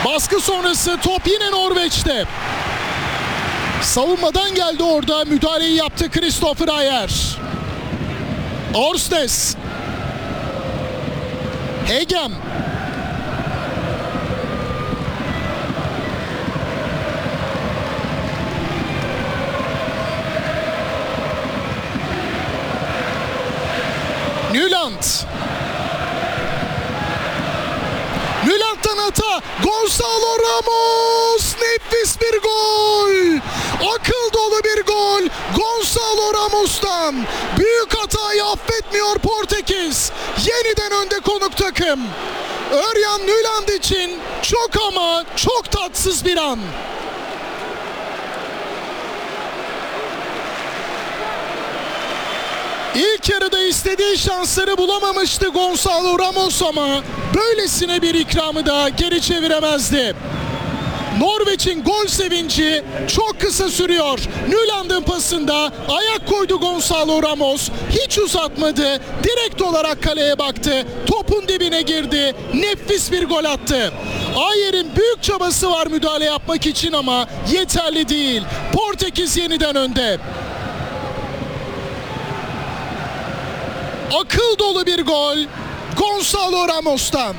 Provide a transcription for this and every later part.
Baskı sonrası top yine Norveç'te. Savunmadan geldi orada. Müdahaleyi yaptı Kristoffer Ajer. Orsnes. Hegem. Nyland. Nyland'dan hata. Gonçalo Ramos. Nefis bir gol. Akıl dolu bir gol. Gonçalo Ramos'tan. Büyük hatayı affetmiyor Portekiz. Yeniden önde konuk takım. Örjan Nyland için çok ama çok tatsız bir an. İlk yarıda istediği şansları bulamamıştı Gonçalo Ramos ama böylesine bir ikramı da geri çeviremezdi. Norveç'in gol sevinci çok kısa sürüyor. Nyland'ın pasında ayak koydu Gonçalo Ramos. Hiç uzatmadı. Direkt olarak kaleye baktı. Topun dibine girdi. Nefis bir gol attı. Ajer'in büyük çabası var müdahale yapmak için ama yeterli değil. Portekiz yeniden önde. Akıl dolu bir gol Gonçalo Ramos'tan.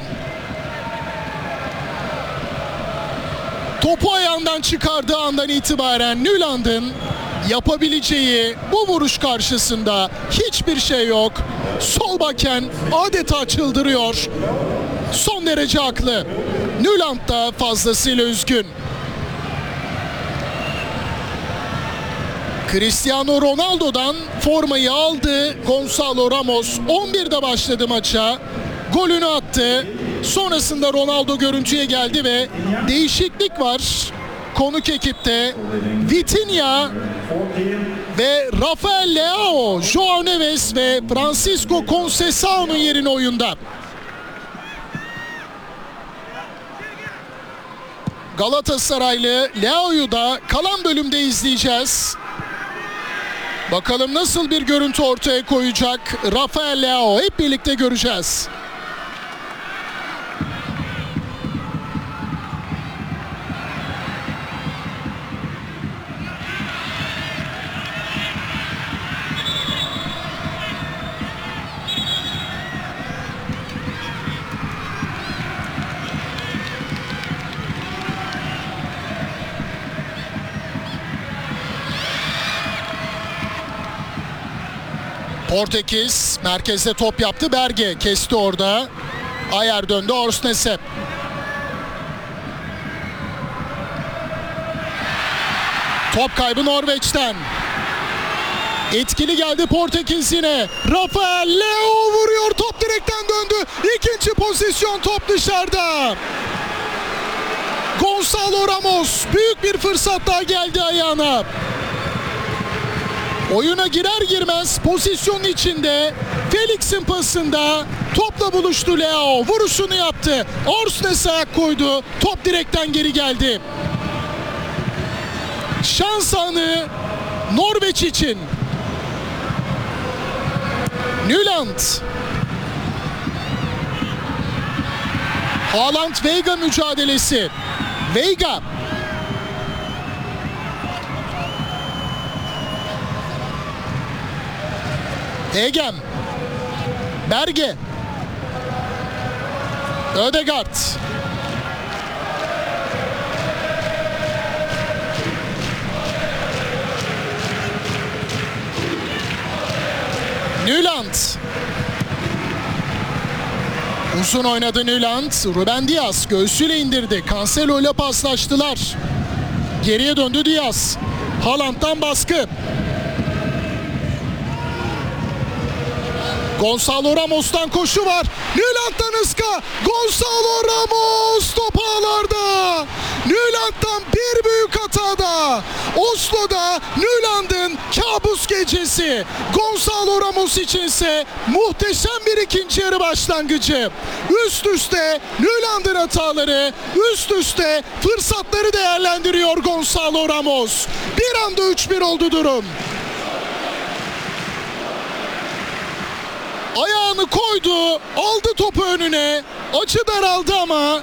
Topu ayağından çıkardığı andan itibaren Nyland'ın yapabileceği bu vuruş karşısında hiçbir şey yok. Sol baken adeta çıldırıyor. Son derece haklı. Nyland da fazlasıyla üzgün. Cristiano Ronaldo'dan formayı aldı Gonçalo Ramos. 11'de başladı maça. Golünü attı. Sonrasında Ronaldo görüntüye geldi ve değişiklik var konuk ekipte. Vitinha ve Rafael Leao, Joao Neves ve Francisco Conceição'nun yerine oyunda. Galatasaraylı Leao'yu da kalan bölümde izleyeceğiz. Bakalım nasıl bir görüntü ortaya koyacak Rafael Leao, hep birlikte göreceğiz. Portekiz merkezde top yaptı. Berge kesti orada. Ajer döndü Orsnes'e. Top kaybı Norveç'ten. Etkili geldi Portekiz yine. Rafael Leao vuruyor. Top direkten döndü. İkinci pozisyon, top dışarıda. Gonçalo Ramos büyük bir fırsat daha geldi ayağına. Oyuna girer girmez pozisyonun içinde Felix'in pasında topla buluştu Leao. Vuruşunu yaptı. Orsnes'e ayak koydu. Top direkten geri geldi. Şans anı Norveç için. Nyland. Haaland-Veiga mücadelesi. Veiga. Hegem. Berge. Ødegaard. Nyland. Uzun oynadı Nyland. Ruben Dias göğsüyle indirdi. Cancelo ile paslaştılar. Geriye döndü Dias. Haaland'dan baskı. Gonçalo Ramos'tan koşu var. Nyland'dan ıska. Gonçalo Ramos top ağlarda. Nyland'dan bir büyük hatada. Oslo'da Nyland'ın kabus gecesi. Gonçalo Ramos içinse muhteşem bir ikinci yarı başlangıcı. Üst üste Nyland'ın hataları, üst üste fırsatları değerlendiriyor Gonçalo Ramos. Bir anda 3-1 oldu durum. Ayağını koydu, aldı topu önüne. Açı daraldı ama